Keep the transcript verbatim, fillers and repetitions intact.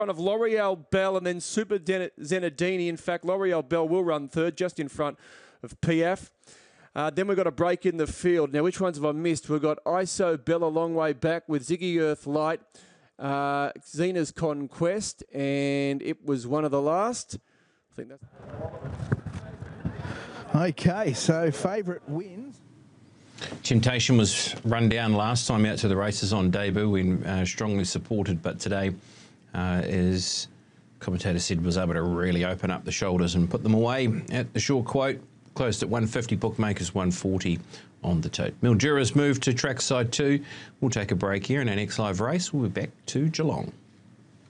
Of L'Oreal Bell and then Super Zenadini. In fact, L'Oreal Bell will run third, just in front of P F. Uh, then we've got a break in the field. Now, which ones have I missed? We've got I S O Bell a long way back with Ziggy Earth Light, uh, Xena's Conquest, and it was one of the last. I think that's... Okay, so favourite wins. Temptation was run down last time out to the races on debut and uh, strongly supported, but today, uh, as commentator said, was able to really open up the shoulders and put them away at the short quote. Closed at one fifty, bookmakers one forty on the tote. Mildura's moved to trackside two. We'll take a break here, and our next live race, we'll be back to Geelong.